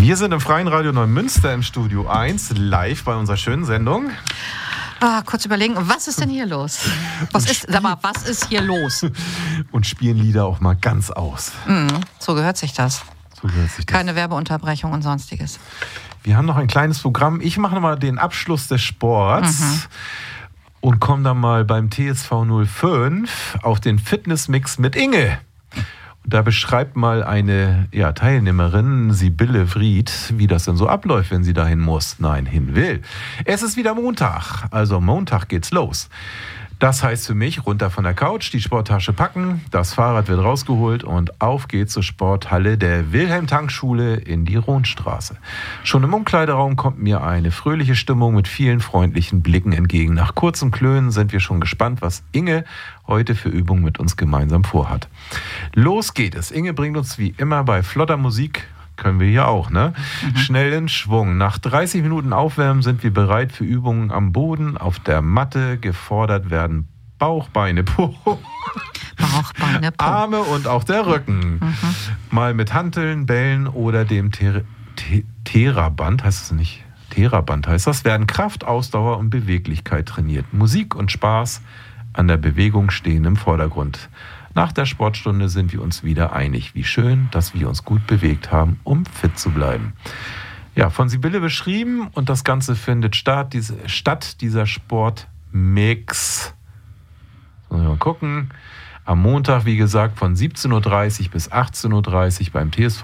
Wir sind im Freien Radio Neumünster im Studio 1, live bei unserer schönen Sendung. Kurz überlegen, was ist denn hier los? Was ist hier los? Und spielen Lieder auch mal ganz aus. So gehört sich das. Keine Werbeunterbrechung und Sonstiges. Wir haben noch ein kleines Programm. Ich mache nochmal den Abschluss des Sports und komme dann mal beim TSV 05 auf den Fitnessmix mit Inge. Da beschreibt mal eine Teilnehmerin, Sibylle Vried, wie das denn so abläuft, wenn sie dahin muss. Nein, hin will. Es ist wieder Montag, also Montag geht's los. Das heißt für mich, runter von der Couch, die Sporttasche packen, das Fahrrad wird rausgeholt und auf geht's zur Sporthalle der Wilhelm-Tank-Schule in die Rohnstraße. Schon im Umkleideraum kommt mir eine fröhliche Stimmung mit vielen freundlichen Blicken entgegen. Nach kurzem Klönen sind wir schon gespannt, was Inge heute für Übungen mit uns gemeinsam vorhat. Los geht es. Inge bringt uns wie immer bei flotter Musik, können wir hier auch, ne? Schnell in Schwung. Nach 30 Minuten Aufwärmen sind wir bereit für Übungen am Boden, auf der Matte. Gefordert werden Bauch, Beine, Po. Bauchbeine, Po. Arme und auch der Rücken. Mal mit Hanteln, Bällen oder dem Theraband, heißt es nicht? Theraband heißt das, werden Kraft, Ausdauer und Beweglichkeit trainiert. Musik und Spaß an der Bewegung stehen im Vordergrund. Nach der Sportstunde sind wir uns wieder einig. Wie schön, dass wir uns gut bewegt haben, um fit zu bleiben. Ja, von Sibylle beschrieben und das Ganze findet statt, dieser Sportmix. Mal gucken. Am Montag, wie gesagt, von 17.30 Uhr bis 18.30 Uhr beim TSV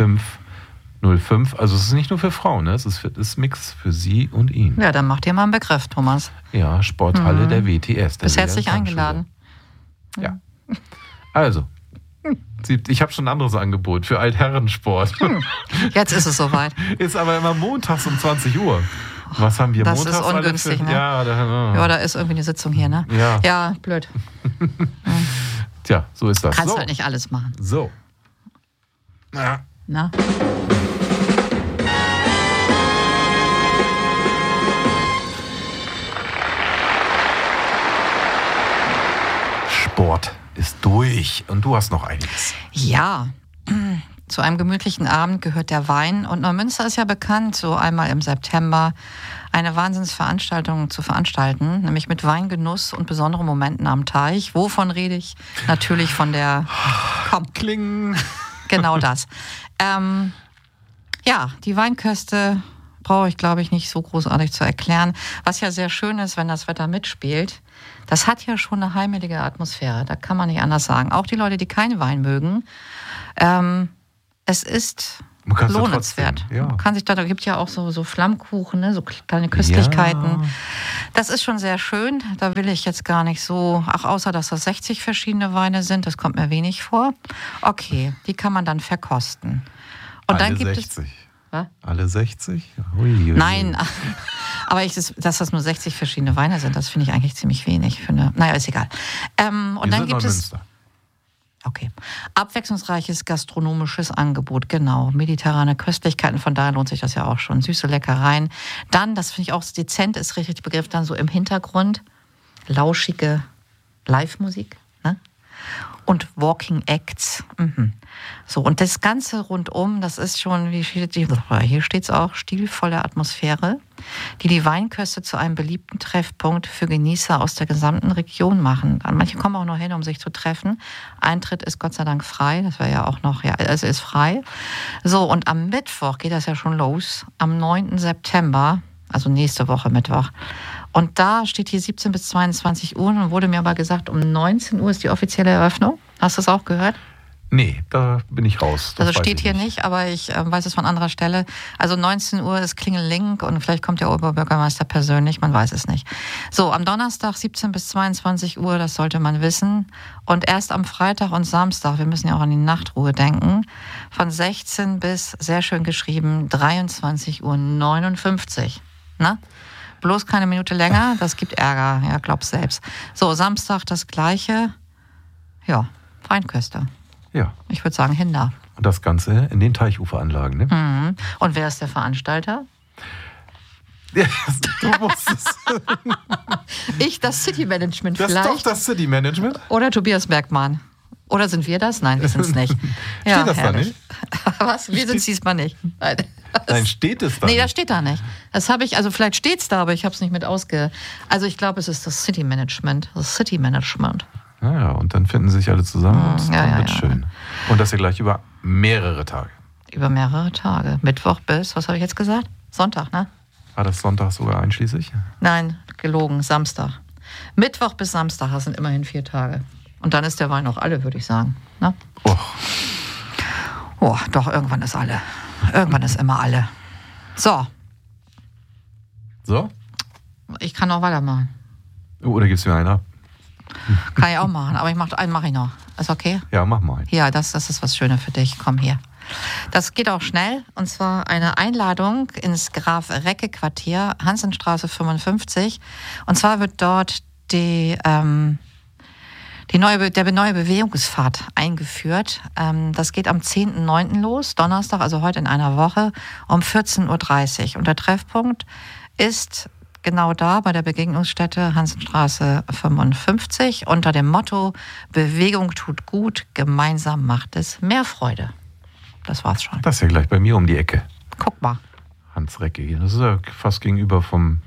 05. Also es ist nicht nur für Frauen, ne? Es ist Mix für sie und ihn. Ja, dann macht ihr mal einen Begriff, Thomas. Ja, Sporthalle der WTS. Bist herzlich eingeladen. Ja. Also, ich habe schon ein anderes Angebot für Altherrensport. Jetzt ist es soweit. Ist aber immer montags um 20 Uhr. Was haben wir das montags? Das ist ungünstig, ne? Ja, da ist irgendwie eine Sitzung hier, ne? Ja, blöd. Tja, so ist das. Kannst halt nicht alles machen. So. Na? Sport ist durch und du hast noch einiges. Ja, zu einem gemütlichen Abend gehört der Wein und Neumünster ist ja bekannt, so einmal im September eine Wahnsinnsveranstaltung zu veranstalten, nämlich mit Weingenuss und besonderen Momenten am Teich. Wovon rede ich? Natürlich von der... Kling. Genau das. Die Weinköste brauche ich, glaube ich, nicht so großartig zu erklären. Was ja sehr schön ist, wenn das Wetter mitspielt. Das hat ja schon eine heimelige Atmosphäre, da kann man nicht anders sagen. Auch die Leute, die keinen Wein mögen. Es ist lohnenswert. Man kann sich da gibt ja auch so Flammkuchen, ne, so kleine Köstlichkeiten. Ja. Das ist schon sehr schön. Da will ich jetzt gar nicht so, außer dass das 60 verschiedene Weine sind, das kommt mir wenig vor. Okay, die kann man dann verkosten. Und alle dann gibt 60? Was? Alle 60? Ui. Nein, aber dass das nur 60 verschiedene Weine sind, das finde ich eigentlich ziemlich wenig. Naja, ist egal. Und dann gibt es... Okay. Abwechslungsreiches gastronomisches Angebot, genau. Mediterrane Köstlichkeiten, von daher lohnt sich das ja auch schon. Süße Leckereien. Dann, das finde ich auch dezent, ist richtig Begriff, dann so im Hintergrund lauschige Live-Musik, ne? Und Walking Acts. So, und das Ganze rundum, das ist schon, hier steht es auch, stilvolle Atmosphäre, die Weinköste zu einem beliebten Treffpunkt für Genießer aus der gesamten Region machen. Manche kommen auch nur hin, um sich zu treffen. Eintritt ist Gott sei Dank frei, das wäre ja auch noch, ist frei. So, und am Mittwoch geht das ja schon los, am 9. September, also nächste Woche Mittwoch. Und da steht hier 17 bis 22 Uhr und wurde mir aber gesagt, um 19 Uhr ist die offizielle Eröffnung. Hast du das auch gehört? Nee, da bin ich raus. Das also steht hier nicht, aber ich weiß es von anderer Stelle. Also 19 Uhr ist Klingeling und vielleicht kommt der Oberbürgermeister persönlich, man weiß es nicht. So, am Donnerstag 17 bis 22 Uhr, das sollte man wissen. Und erst am Freitag und Samstag, wir müssen ja auch an die Nachtruhe denken, von 16 bis, sehr schön geschrieben, 23:59 Uhr. Na? Bloß keine Minute länger, das gibt Ärger, ja, glaub's selbst. So, Samstag das Gleiche. Ja, Weinköste. Ja. Ich würde sagen, Hinder. Und das Ganze in den Teichuferanlagen, ne? Und wer ist der Veranstalter? Ja, du wusstest. Ich, das City-Management vielleicht. Das ist doch das City-Management. Oder Tobias Bergmann. Oder sind wir das? Nein, wir sind es nicht. Ja, steht das da nicht? Was? Wir sind es diesmal nicht. Nein. Nein, steht es da? Nee, das steht da nicht. Das habe ich, also vielleicht steht es da, aber ich habe es nicht mit Also ich glaube, es ist das City Management. Ja, und dann finden sich alle zusammen und dann wird schön. Und das ja gleich über mehrere Tage. Über mehrere Tage. Mittwoch bis, was habe ich jetzt gesagt? Sonntag, ne? War das Sonntag sogar einschließlich? Nein, gelogen, Samstag. Mittwoch bis Samstag, das sind immerhin 4 Tage. Und dann ist der Wein auch alle, würde ich sagen. Ne? Oh, doch, irgendwann ist alle. Irgendwann ist immer alle. So? Ich kann noch weitermachen. Oder gibst du mir einen ab? Kann ich auch machen, aber einen mache ich noch. Ist okay? Ja, mach mal. Ja, das ist was Schönes für dich. Komm hier. Das geht auch schnell. Und zwar eine Einladung ins Graf-Recke-Quartier, Hansenstraße 55. Und zwar wird dort der neue Bewegungspfad eingeführt. Das geht am 10.9. los, Donnerstag, also heute in einer Woche, um 14.30 Uhr. Und der Treffpunkt ist genau da bei der Begegnungsstätte Hansenstraße 55 unter dem Motto Bewegung tut gut, gemeinsam macht es mehr Freude. Das war's schon. Das ist ja gleich bei mir um die Ecke. Guck mal. Hans Recke hier. Das ist ja fast gegenüber vom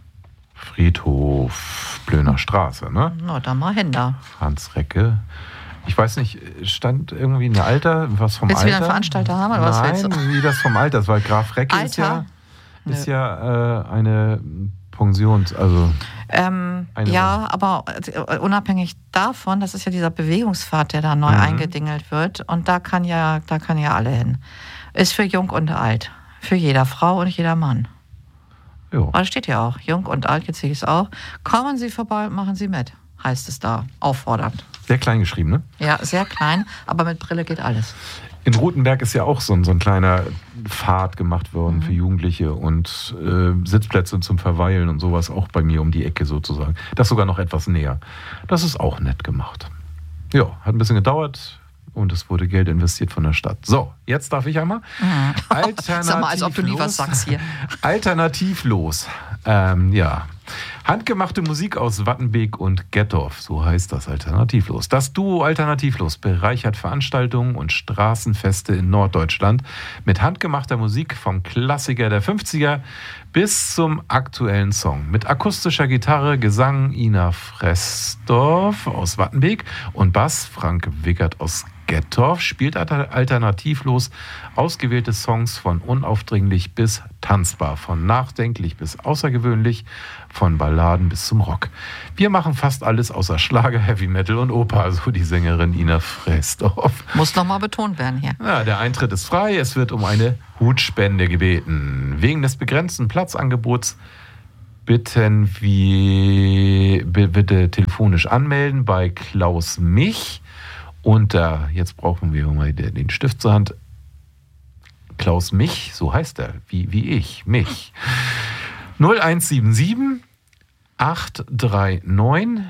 Friedhof Blöner Straße, ne? Na, da mal hin da. Hans Recke. Ich weiß nicht, stand irgendwie ein Alter, was vom Willst Alter? Willst du wieder einen Veranstalter haben? Oder was willst du? Wie das vom Alter ist, weil Graf Recke ist ja eine Pensions, also ja, aber unabhängig davon, das ist ja dieser Bewegungspfad, der da neu eingedingelt wird, und da kann ja alle hin. Ist für jung und alt, für jeder Frau und jeder Mann. Jo. Aber das steht ja auch, jung und alt, jetzt sehe ich es auch. Kommen Sie vorbei und machen Sie mit, heißt es da, auffordernd. Sehr klein geschrieben, ne? Ja, sehr klein, aber mit Brille geht alles. In Rothenberg ist ja auch so ein kleiner Pfad gemacht worden für Jugendliche und Sitzplätze zum Verweilen und sowas, auch bei mir um die Ecke sozusagen. Das sogar noch etwas näher. Das ist auch nett gemacht. Ja, hat ein bisschen gedauert und es wurde Geld investiert von der Stadt. So, jetzt darf ich einmal. Sag mal, als ob du nie was sagst hier. Alternativlos. Ja. Handgemachte Musik aus Wattenbeek und Gettorf, so heißt das Alternativlos. Das Duo Alternativlos bereichert Veranstaltungen und Straßenfeste in Norddeutschland mit handgemachter Musik vom Klassiker der 50er bis zum aktuellen Song. Mit akustischer Gitarre, Gesang Ina Fressdorf aus Wattenbeek und Bass Frank Wickert aus Gettorf spielt Alternativlos ausgewählte Songs von unaufdringlich bis tanzbar, von nachdenklich bis außergewöhnlich, von Balladen bis zum Rock. Wir machen fast alles außer Schlager, Heavy Metal und Oper, so die Sängerin Ina Fressdorf. Muss nochmal betont werden hier. Ja, der Eintritt ist frei, es wird um eine Hutspende gebeten. Wegen des begrenzten Platzangebots bitten wir bitte telefonisch anmelden bei Klaus Mich. Und jetzt brauchen wir mal den Stift zur Hand. Klaus Mich, so heißt er, wie ich, Mich. 0177 839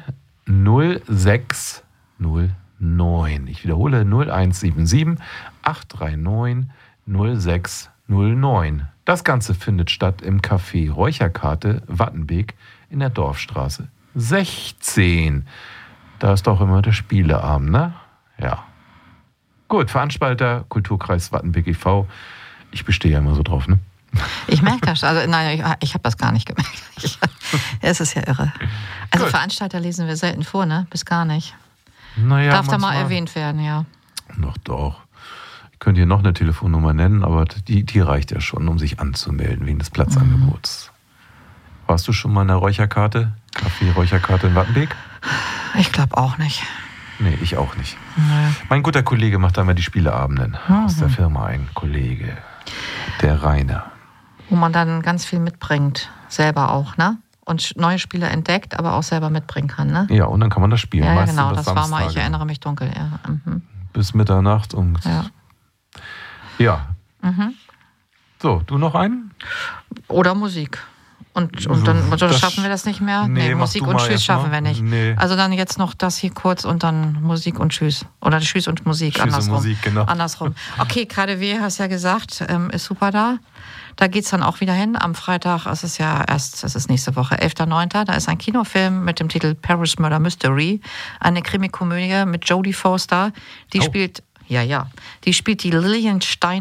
0609. Ich wiederhole 0177 839 0609. Das Ganze findet statt im Café Räucherkarte Wattenbeek in der Dorfstraße 16. Da ist doch immer der Spieleabend, ne? Ja. Gut, Veranstalter, Kulturkreis Wattenbeek e.V. Ich bestehe ja immer so drauf, ne? Ich merke das. Also nein, ich habe das gar nicht gemerkt. Es ist ja irre. Also gut. Veranstalter lesen wir selten vor, ne? Bis gar nicht. Naja, darf da mal erwähnt werden, ja. Doch. Ich könnte hier noch eine Telefonnummer nennen, aber die reicht ja schon, um sich anzumelden wegen des Platzangebots. Warst du schon mal in der Räucherkarte? Café Räucherkarte in Wattenbeek? Ich glaube auch nicht. Nee, ich auch nicht. Nee. Mein guter Kollege macht da mal die Spieleabenden. Aus der Firma ein Kollege. Der Rainer. Wo man dann ganz viel mitbringt. Selber auch, ne? Und neue Spiele entdeckt, aber auch selber mitbringen kann, ne? Ja, und dann kann man das spielen. Ja, genau, das war mal, ich erinnere mich dunkel, ja. Bis Mitternacht und... Ja. So, du noch einen? Oder Musik. Und dann schaffen wir das nicht mehr? Nee, Musik und Tschüss schaffen wir nicht. Nee. Also dann jetzt noch das hier kurz und dann Musik und Tschüss. Oder Tschüss und Musik, Tschüss andersrum. Und Musik, genau. Andersrum. Okay, KaDeWe, hast ja gesagt, ist super da. Da geht es dann auch wieder hin. Am Freitag, es ist nächste Woche, 11.9., da ist ein Kinofilm mit dem Titel Paris Murder Mystery. Eine Krimikomödie mit Jodie Foster. Die spielt die Lillian Steiner.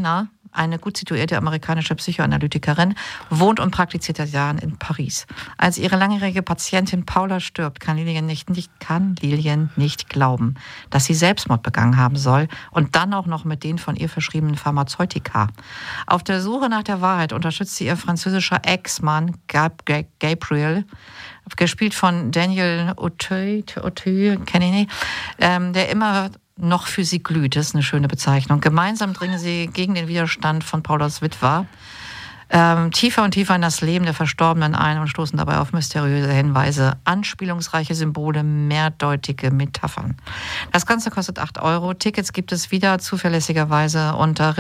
eine gut situierte amerikanische Psychoanalytikerin, wohnt und praktiziert seit Jahren in Paris. Als ihre langjährige Patientin Paula stirbt, kann Lillian nicht glauben, dass sie Selbstmord begangen haben soll und dann auch noch mit den von ihr verschriebenen Pharmazeutika. Auf der Suche nach der Wahrheit unterstützt sie ihr französischer Ex-Mann Gabriel, gespielt von Daniel Auteuil, kenne ich nicht, der immer noch für sie glüht. Das ist eine schöne Bezeichnung. Gemeinsam dringen sie gegen den Widerstand von Paulas Witwer tiefer und tiefer in das Leben der Verstorbenen ein und stoßen dabei auf mysteriöse Hinweise, anspielungsreiche Symbole, mehrdeutige Metaphern. Das Ganze kostet 8 Euro. Tickets gibt es wieder zuverlässigerweise unter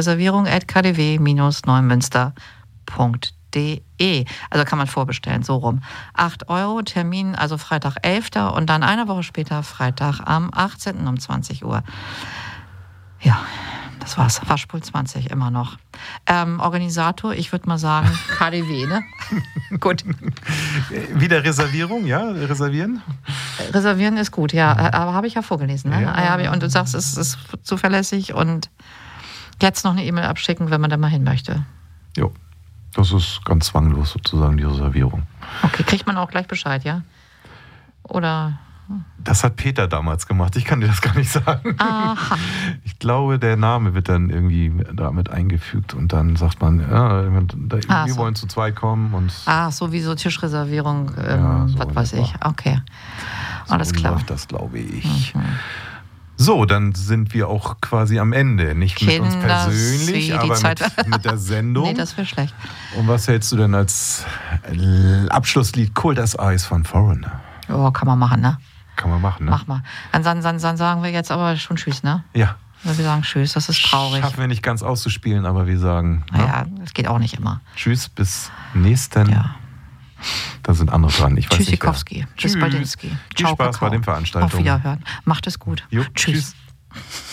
reservierung@kdw-neumünster.de. Also kann man vorbestellen, so rum. 8 Euro, Termin also Freitag 11. und dann eine Woche später Freitag am 18. um 20 Uhr. Ja, das war's. Waschpult 20 immer noch. Organisator, ich würde mal sagen KDW, ne? Gut. Wieder Reservierung, ja? Reservieren? Reservieren ist gut, ja. Aber habe ich ja vorgelesen, ne? Ja. Und du sagst, es ist zuverlässig und jetzt noch eine E-Mail abschicken, wenn man da mal hin möchte. Jo. Das ist ganz zwanglos sozusagen, die Reservierung. Okay, kriegt man auch gleich Bescheid, ja? Oder? Das hat Peter damals gemacht, ich kann dir das gar nicht sagen. Aha. Ich glaube, der Name wird dann irgendwie damit eingefügt und dann sagt man, wir wollen zu zweit kommen. Und so wie so Tischreservierung, so was weiß ich. Okay, alles klar. Läuft das, glaube ich. Mhm. So, dann sind wir auch quasi am Ende. Nicht mit uns persönlich, aber mit der Sendung. Nee, das wäre schlecht. Und was hältst du denn als Abschlusslied Cold as Ice von Foreigner? Oh, kann man machen, ne? Kann man machen, ne? Mach mal. Dann sagen wir jetzt aber schon Tschüss, ne? Ja. Wir sagen Tschüss, das ist traurig. Schaffen wir nicht ganz auszuspielen, aber wir sagen... Naja, das geht auch nicht immer. Tschüss, bis nächsten... Ja. Da sind andere dran. Ich weiß Tschüssikowski. Tschüss, Badinski. Viel Spaß bei den Veranstaltungen. Auf Wiederhören. Macht es gut. Jo, tschüss.